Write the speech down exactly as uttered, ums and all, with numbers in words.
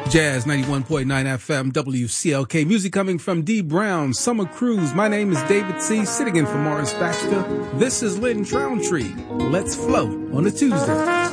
Jazz ninety-one point nine F M, W C L K. Music coming from D. Brown, Summer Cruise. My name is David C. Sitting in for Morris Baxter. This is Lynn Trountree. Let's float on a Tuesday.